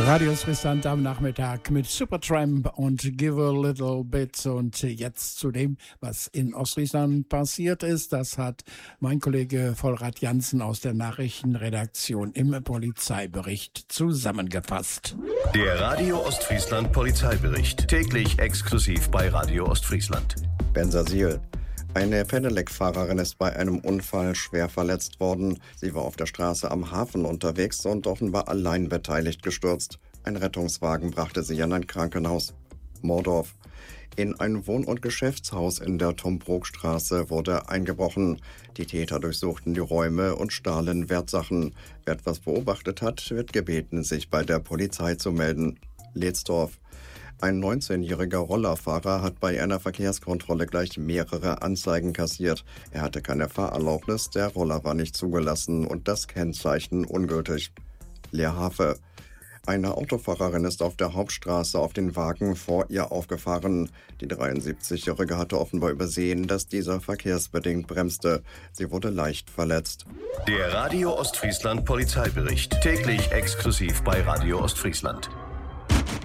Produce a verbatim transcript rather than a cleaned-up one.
Radio Ostfriesland am Nachmittag mit Supertramp und Give a Little Bit. Und jetzt zu dem, was in Ostfriesland passiert ist. Das hat mein Kollege Volrad Jansen aus der Nachrichtenredaktion im Polizeibericht zusammengefasst. Der Radio Ostfriesland Polizeibericht. Täglich exklusiv bei Radio Ostfriesland. Bensersiel. Eine Pedelec-Fahrerin ist bei einem Unfall schwer verletzt worden. Sie war auf der Straße am Hafen unterwegs und offenbar allein beteiligt gestürzt. Ein Rettungswagen brachte sie in ein Krankenhaus. Mordorf. In ein Wohn- und Geschäftshaus in der Tombrogstraße wurde eingebrochen. Die Täter durchsuchten die Räume und stahlen Wertsachen. Wer etwas beobachtet hat, wird gebeten, sich bei der Polizei zu melden. Ledsdorf. Ein neunzehnjähriger Rollerfahrer hat bei einer Verkehrskontrolle gleich mehrere Anzeigen kassiert. Er hatte keine Fahrerlaubnis, der Roller war nicht zugelassen und das Kennzeichen ungültig. Leerhafe. Eine Autofahrerin ist auf der Hauptstraße auf den Wagen vor ihr aufgefahren. Die dreiundsiebzigjährige hatte offenbar übersehen, dass dieser verkehrsbedingt bremste. Sie wurde leicht verletzt. Der Radio Ostfriesland Polizeibericht. Täglich exklusiv bei Radio Ostfriesland.